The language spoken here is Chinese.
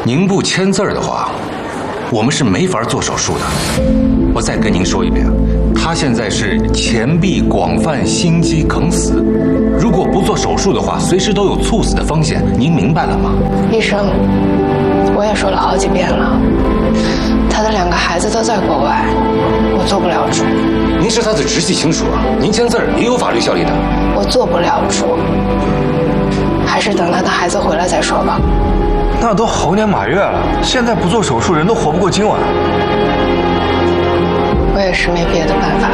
您不签字儿的话，我们是没法做手术的。我再跟您说一遍，他现在是前臂广泛心肌梗死，如果不做手术的话，随时都有猝死的风险。您明白了吗？ 医生，我也说了好几遍了，他的2个孩子都在国外，我做不了主。 您是他的直系亲属啊，您签字儿也有法律效力的。 我做不了主，还是等他的孩子回来再说吧。 那都猴年马月了，现在不做手术，人都活不过今晚。 我也是没别的办法。